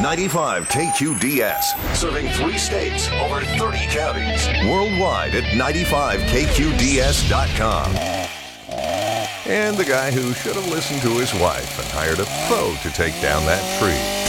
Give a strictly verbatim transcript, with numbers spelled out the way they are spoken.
ninety-five K Q D S, serving three states, over thirty counties. Worldwide at ninety-five K Q D S dot com. And the guy who should have listened to his wife and hired a pro to take down that tree.